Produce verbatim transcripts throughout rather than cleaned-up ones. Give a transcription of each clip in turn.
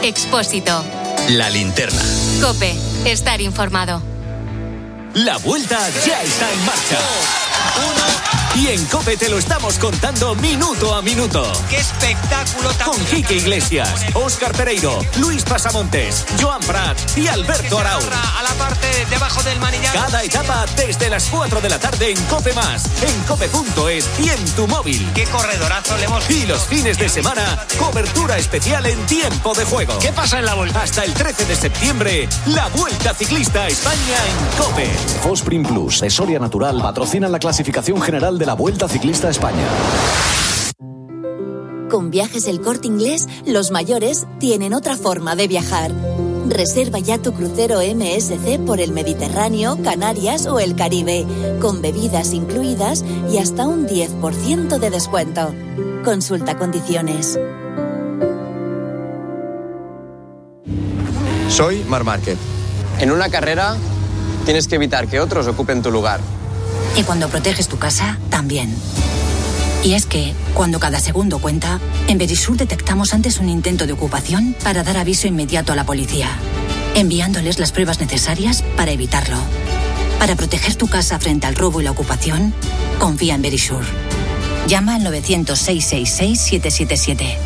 Expósito. La Linterna. COPE. Estar informado. La Vuelta ya está en marcha. Y en COPE te lo estamos contando minuto a minuto. ¡Qué espectáculo! Con Quique Iglesias, Óscar Pereiro, Luis Pasamontes, Joan Prat y Alberto Arau. A la parte debajo del manillar. Cada etapa desde las cuatro de la tarde en COPE Más, en cope punto es y en tu móvil. ¡Qué corredorazo le hemos visto! Y los fines de semana, cobertura especial en tiempo de juego. ¿Qué pasa en la Vuelta? Hasta el trece de septiembre, la Vuelta Ciclista a España en COPE. Fosprin Plus de Soria Natural patrocina la clasificación general de la Vuelta Ciclista a España. Con Viajes El Corte Inglés, los mayores tienen otra forma de viajar. Reserva ya tu crucero M S C por el Mediterráneo, Canarias o el Caribe, con bebidas incluidas y hasta un diez por ciento de descuento. Consulta condiciones. Soy Marc Márquez. En una carrera tienes que evitar que otros ocupen tu lugar. Y cuando proteges tu casa, también. Y es que, cuando cada segundo cuenta, en Verisur detectamos antes un intento de ocupación para dar aviso inmediato a la policía, enviándoles las pruebas necesarias para evitarlo. Para proteger tu casa frente al robo y la ocupación, confía en Verisur. Llama al novecientos, seiscientos sesenta y seis, siete siete siete.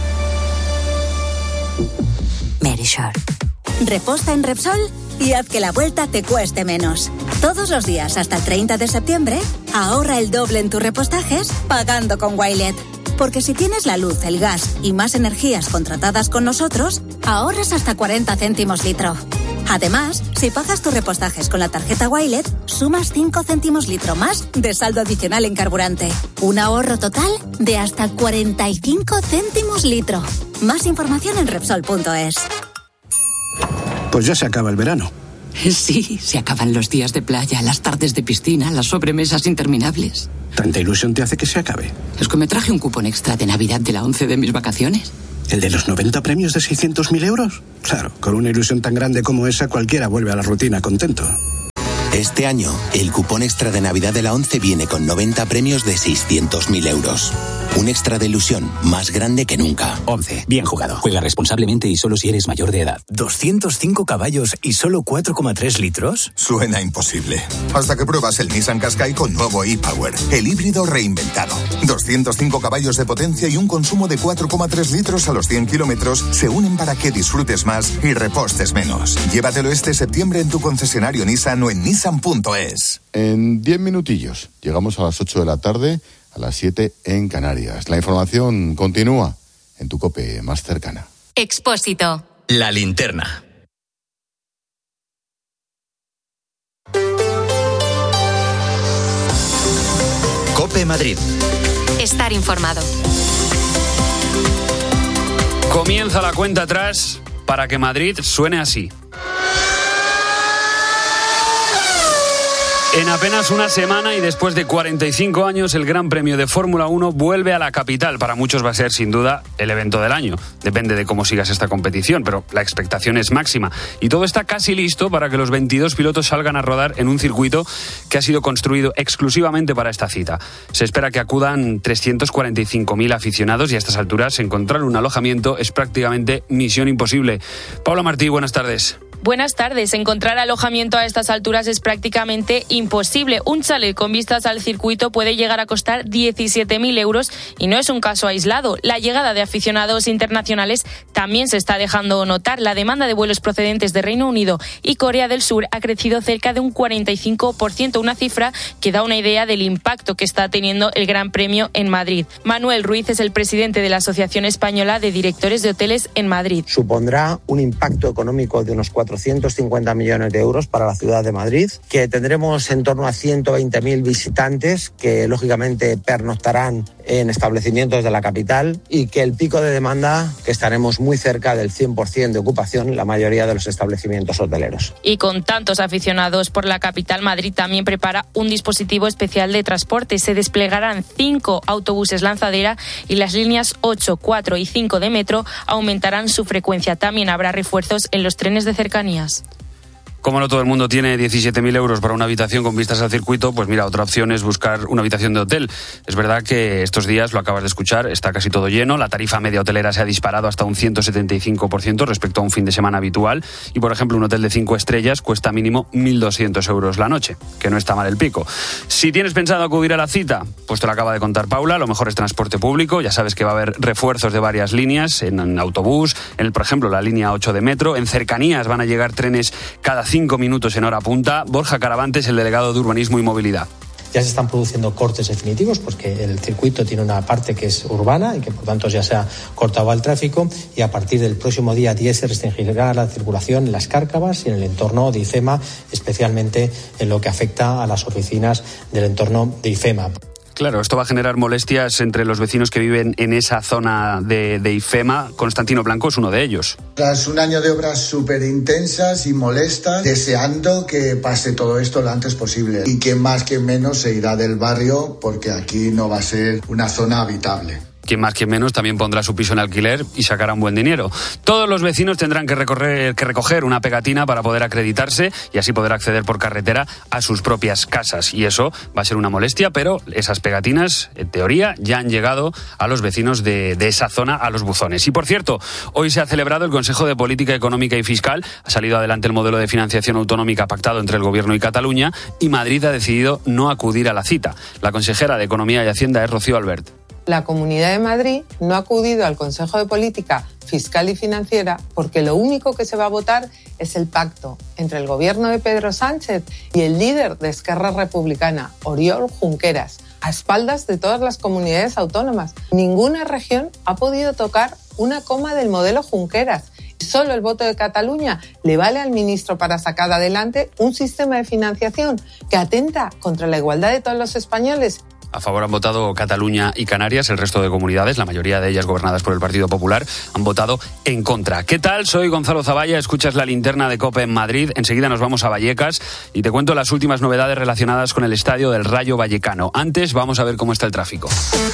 Verisur. Reposta en Repsol y haz que la vuelta te cueste menos. Todos los días hasta el treinta de septiembre, ahorra el doble en tus repostajes pagando con Wilet. Porque si tienes la luz, el gas y más energías contratadas con nosotros, ahorras hasta cuarenta céntimos litro. Además, si pagas tus repostajes con la tarjeta Wilet, sumas cinco céntimos litro más de saldo adicional en carburante. Un ahorro total de hasta cuarenta y cinco céntimos litro. Más información en Repsol punto es. Pues ya se acaba el verano. Sí, se acaban los días de playa, las tardes de piscina, las sobremesas interminables. ¿Tanta ilusión te hace que se acabe? Es que me traje un cupón extra de Navidad de la once de mis vacaciones. ¿El de los noventa premios de seiscientos mil euros? Claro, con una ilusión tan grande como esa, cualquiera vuelve a la rutina contento. Este año, el cupón extra de Navidad de la once viene con noventa premios de seiscientos mil euros. Un extra de ilusión más grande que nunca. once. Bien jugado. Juega responsablemente y solo si eres mayor de edad. ¿doscientos cinco caballos y solo cuatro coma tres litros? Suena imposible. Hasta que pruebas el Nissan Qashqai con nuevo e-Power. El híbrido reinventado. doscientos cinco caballos de potencia y un consumo de cuatro coma tres litros a los cien kilómetros se unen para que disfrutes más y repostes menos. Llévatelo este septiembre en tu concesionario Nissan o en Nissan punto es. En diez minutillos. Llegamos a las ocho de la tarde. A las siete en Canarias. La información continúa en tu COPE más cercana. Expósito. La Linterna. COPE Madrid. Estar informado. Comienza la cuenta atrás para que Madrid suene así. En apenas una semana y después de cuarenta y cinco años, el Gran Premio de Fórmula uno vuelve a la capital. Para muchos va a ser, sin duda, el evento del año. Depende de cómo sigas esta competición, pero la expectación es máxima. Y todo está casi listo para que los veintidós pilotos salgan a rodar en un circuito que ha sido construido exclusivamente para esta cita. Se espera que acudan trescientos cuarenta y cinco mil aficionados y a estas alturas encontrar un alojamiento es prácticamente misión imposible. Paula Martí, buenas tardes. Buenas tardes. Encontrar alojamiento a estas alturas es prácticamente imposible. Un chalet con vistas al circuito puede llegar a costar diecisiete mil euros y no es un caso aislado. La llegada de aficionados internacionales también se está dejando notar. La demanda de vuelos procedentes de Reino Unido y Corea del Sur ha crecido cerca de un cuarenta y cinco por ciento, una cifra que da una idea del impacto que está teniendo el Gran Premio en Madrid. Manuel Ruiz es el presidente de la Asociación Española de Directores de Hoteles en Madrid. Supondrá un impacto económico de unos cuatrocientos cincuenta millones de euros para la ciudad de Madrid, que tendremos en torno a ciento veinte mil visitantes que lógicamente pernoctarán en establecimientos de la capital y que el pico de demanda, que estaremos muy cerca del cien por ciento de ocupación en la mayoría de los establecimientos hoteleros. Y con tantos aficionados por la capital, Madrid también prepara un dispositivo especial de transporte. Se desplegarán cinco autobuses lanzadera y las líneas ocho, cuatro y cinco de metro aumentarán su frecuencia. También habrá refuerzos en los trenes de cercanías. Como no todo el mundo tiene diecisiete mil euros para una habitación con vistas al circuito, pues mira, otra opción es buscar una habitación de hotel. Es verdad que estos días, lo acabas de escuchar, está casi todo lleno. La tarifa media hotelera se ha disparado hasta un ciento setenta y cinco por ciento respecto a un fin de semana habitual. Y, por ejemplo, un hotel de cinco estrellas cuesta mínimo mil doscientos euros la noche, que no está mal el pico. Si tienes pensado acudir a la cita, pues te lo acaba de contar Paula, lo mejor es transporte público. Ya sabes que va a haber refuerzos de varias líneas, en, en autobús, en, el, por ejemplo, la línea ocho de metro. En cercanías van a llegar trenes cada cinco minutos en hora punta. Borja Caravantes, el delegado de Urbanismo y Movilidad. Ya se están produciendo cortes definitivos porque el circuito tiene una parte que es urbana y que por tanto ya se ha cortado al tráfico, y a partir del próximo día diez se restringirá la circulación en las Cárcavas y en el entorno de IFEMA, especialmente en lo que afecta a las oficinas del entorno de IFEMA. Claro, esto va a generar molestias entre los vecinos que viven en esa zona de, de IFEMA. Constantino Blanco es uno de ellos. Tras un año de obras súper intensas y molestas, deseando que pase todo esto lo antes posible. Y quien más, quien menos se irá del barrio, porque aquí no va a ser una zona habitable. Quien más, quien menos también pondrá su piso en alquiler y sacará un buen dinero. Todos los vecinos tendrán que, recorrer, que recoger una pegatina para poder acreditarse y así poder acceder por carretera a sus propias casas. Y eso va a ser una molestia, pero esas pegatinas, en teoría, ya han llegado a los vecinos de, de esa zona, a los buzones. Y por cierto, hoy se ha celebrado el Consejo de Política Económica y Fiscal. Ha salido adelante el modelo de financiación autonómica pactado entre el Gobierno y Cataluña, y Madrid ha decidido no acudir a la cita. La consejera de Economía y Hacienda es Rocío Albert. La Comunidad de Madrid no ha acudido al Consejo de Política Fiscal y Financiera porque lo único que se va a votar es el pacto entre el gobierno de Pedro Sánchez y el líder de Esquerra Republicana, Oriol Junqueras, a espaldas de todas las comunidades autónomas. Ninguna región ha podido tocar una coma del modelo Junqueras. Solo el voto de Cataluña le vale al ministro para sacar adelante un sistema de financiación que atenta contra la igualdad de todos los españoles. A favor han votado Cataluña y Canarias. El resto de comunidades, la mayoría de ellas gobernadas por el Partido Popular, han votado en contra. ¿Qué tal? Soy Gonzalo Zavalla, escuchas la linterna de COPE en Madrid. Enseguida nos vamos a Vallecas y te cuento las últimas novedades relacionadas con el estadio del Rayo Vallecano. Antes vamos a ver cómo está el tráfico.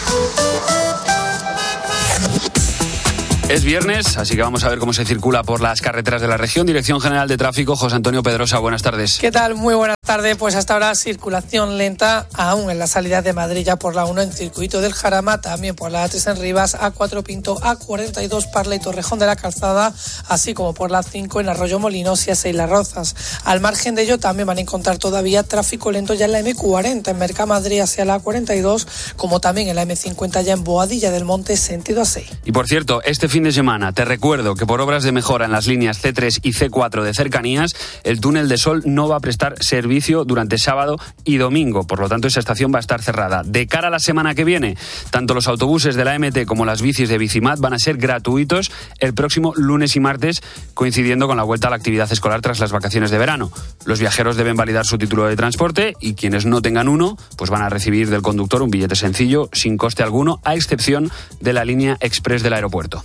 Es viernes, así que vamos a ver cómo se circula por las carreteras de la región. Dirección General de Tráfico, José Antonio Pedrosa, buenas tardes. ¿Qué tal? Muy buenas tardes. Pues hasta ahora circulación lenta aún en la salida de Madrid, ya por la uno en Circuito del Jarama, también por la A tres en Rivas, A cuatro Pinto, A cuarenta y dos Parla y Torrejón de la Calzada, así como por la cinco en Arroyo Molinos y a seis Las Rozas. Al margen de ello también van a encontrar todavía tráfico lento ya en la eme cuarenta en Mercamadrid hacia la A cuarenta y dos, como también en la eme cincuenta ya en Boadilla del Monte sentido A seis. Y por cierto, este fin de semana te recuerdo que por obras de mejora en las líneas ce tres y ce cuatro de cercanías, el túnel de Sol no va a prestar servicio durante sábado y domingo, por lo tanto esa estación va a estar cerrada. De cara a la semana que viene, tanto los autobuses de la eme te como las bicis de Bicimat van a ser gratuitos el próximo lunes y martes, coincidiendo con la vuelta a la actividad escolar tras las vacaciones de verano. Los viajeros deben validar su título de transporte y quienes no tengan uno, pues van a recibir del conductor un billete sencillo sin coste alguno, a excepción de la línea express del aeropuerto.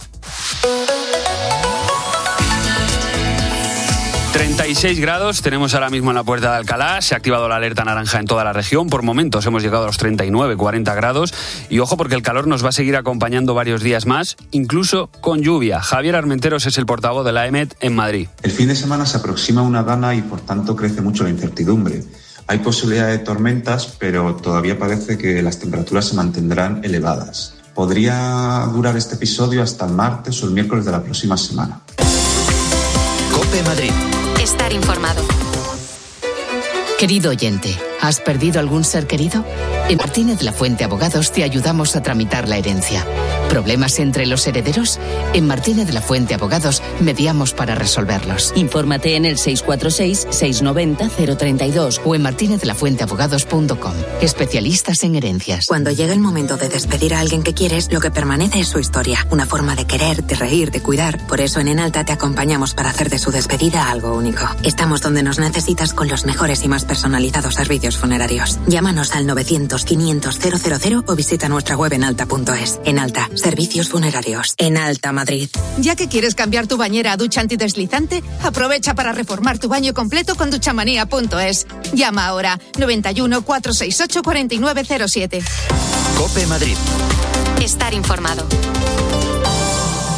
treinta y seis grados tenemos ahora mismo en la Puerta de Alcalá. Se ha activado la alerta naranja en toda la región. Por momentos hemos llegado a los treinta y nueve, cuarenta grados. Y ojo, porque el calor nos va a seguir acompañando varios días más, incluso con lluvia. Javier Armenteros es el portavoz de la EMET en Madrid. El fin de semana se aproxima una dana y por tanto crece mucho la incertidumbre. Hay posibilidad de tormentas, pero todavía parece que las temperaturas se mantendrán elevadas. Podría durar este episodio hasta el martes o el miércoles de la próxima semana. COPE Madrid. Estar informado. Querido oyente, ¿has perdido algún ser querido? En Martínez de la Fuente Abogados te ayudamos a tramitar la herencia. ¿Problemas entre los herederos? En Martínez de la Fuente Abogados mediamos para resolverlos. Infórmate en el seis cuatro seis, seis nueve cero, cero tres dos o en martinez de la fuente abogados punto com. Especialistas en herencias. Cuando llega el momento de despedir a alguien que quieres, lo que permanece es su historia. Una forma de querer, de reír, de cuidar. Por eso en Enalta te acompañamos para hacer de su despedida algo único. Estamos donde nos necesitas con los mejores y más personalizados servicios funerarios. Llámanos al novecientos, quinientos, cero cero cero o visita nuestra web enalta punto es. Enalta, servicios funerarios. Enalta Madrid. Ya que quieres cambiar tu bañera a ducha antideslizante, aprovecha para reformar tu baño completo con duchamanía punto es. Llama ahora noventa y uno, cuatrocientos sesenta y ocho, cuarenta y nueve cero siete. COPE Madrid. Estar informado.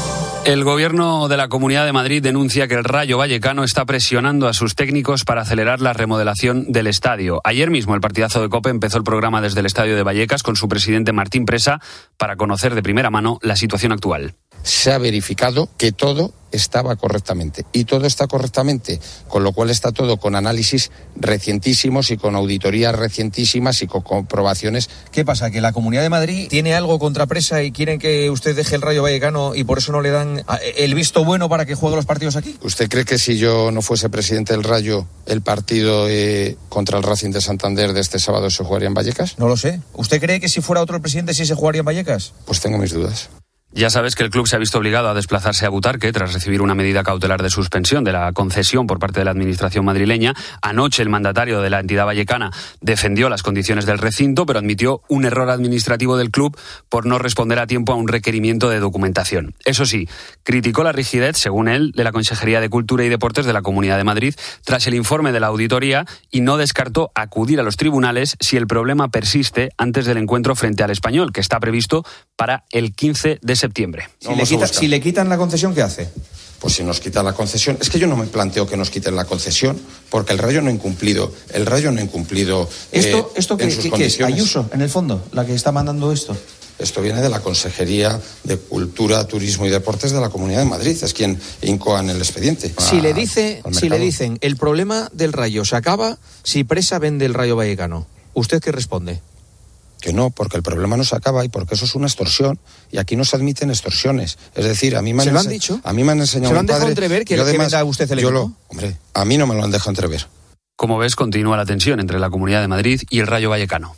El gobierno de la Comunidad de Madrid denuncia que el Rayo Vallecano está presionando a sus técnicos para acelerar la remodelación del estadio. Ayer mismo el partidazo de COPE empezó el programa desde el estadio de Vallecas con su presidente Martín Presa para conocer de primera mano la situación actual. Se ha verificado que todo estaba correctamente y todo está correctamente, con lo cual está todo con análisis recientísimos y con auditorías recientísimas y con comprobaciones. ¿Qué pasa? ¿Que la Comunidad de Madrid tiene algo contra Presa y quieren que usted deje el Rayo Vallecano y por eso no le dan el visto bueno para que juegue los partidos aquí? ¿Usted cree que si yo no fuese presidente del Rayo, el partido eh, contra el Racing de Santander de este sábado se jugaría en Vallecas? No lo sé. ¿Usted cree que si fuera otro el presidente sí se jugaría en Vallecas? Pues tengo mis dudas. Ya sabes que el club se ha visto obligado a desplazarse a Butarque tras recibir una medida cautelar de suspensión de la concesión por parte de la administración madrileña. Anoche el mandatario de la entidad vallecana defendió las condiciones del recinto, pero admitió un error administrativo del club por no responder a tiempo a un requerimiento de documentación. Eso sí, criticó la rigidez, según él, de la Consejería de Cultura y Deportes de la Comunidad de Madrid tras el informe de la auditoría y no descartó acudir a los tribunales si el problema persiste antes del encuentro frente al Español, que está previsto para el quince de septiembre. Si le, quita, si le quitan la concesión, ¿qué hace? Pues si nos quitan la concesión, es que yo no me planteo que nos quiten la concesión, porque el Rayo no ha incumplido, el Rayo no ha incumplido ¿Esto, eh, esto en qué, sus qué, condiciones. ¿Qué es? Ayuso, en el fondo, la que está mandando esto. Esto viene de la Consejería de Cultura, Turismo y Deportes de la Comunidad de Madrid, es quien incoa en el expediente. Si le dice, si le dicen, el problema del Rayo se acaba si Presa vende el Rayo Vallecano, ¿usted qué responde? Que no, porque el problema no se acaba y porque eso es una extorsión y aquí no se admiten extorsiones. Es decir, a mí me han, ¿Se lo han ense- dicho? A mí me han enseñado ¿Se lo han mi padre, dejado entrever que, yo que además, venda usted el yo equipo? lo, hombre, a mí no me lo han dejado entrever. Como ves, continúa la tensión entre la Comunidad de Madrid y el Rayo Vallecano.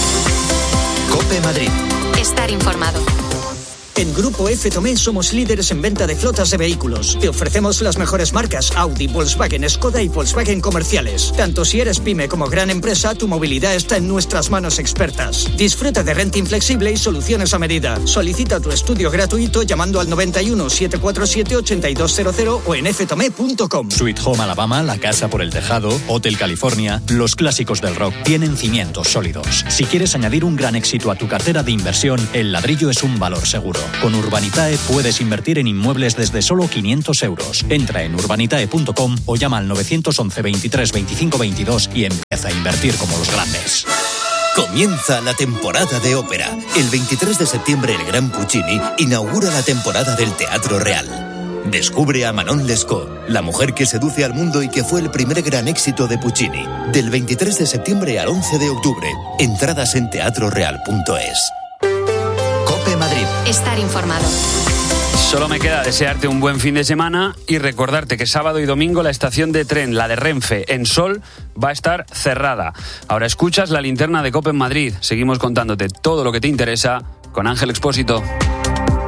COPE Madrid. Estar informado. En Grupo F. Tomé somos líderes en venta de flotas de vehículos. Te ofrecemos las mejores marcas Audi, Volkswagen, Skoda y Volkswagen comerciales. Tanto si eres pyme como gran empresa, tu movilidad está en nuestras manos expertas. Disfruta de renting flexible y soluciones a medida. Solicita tu estudio gratuito llamando al noventa y uno, setecientos cuarenta y siete, ochenta y dos cero cero o en f tomé punto com. Sweet Home Alabama, La Casa por el Tejado, Hotel California, los clásicos del rock tienen cimientos sólidos. Si quieres añadir un gran éxito a tu cartera de inversión, el ladrillo es un valor seguro. Con Urbanitae puedes invertir en inmuebles desde solo quinientos euros. Entra en urbanitae punto com o llama al nueve once, veintitrés, veinticinco, veintidós y empieza a invertir como los grandes. Comienza la temporada de ópera. El veintitrés de septiembre el Gran Puccini inaugura la temporada del Teatro Real. Descubre a Manon Lescaut, la mujer que seduce al mundo y que fue el primer gran éxito de Puccini. Del veintitrés de septiembre al once de octubre. Entradas en teatro real punto es. COPE Madrid. Estar informado. Solo me queda desearte un buen fin de semana y recordarte que sábado y domingo la estación de tren, la de Renfe, en Sol, va a estar cerrada. Ahora escuchas la linterna de COPE en Madrid. Seguimos contándote todo lo que te interesa con Ángel Expósito.